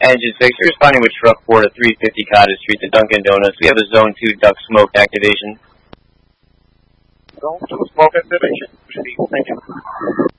Engine 6, you're responding with truck 4 to 350 Cottage Street to Dunkin' Donuts. We have a Zone 2 duct smoke activation. Zone 2 smoke activation. Proceed. Thank you.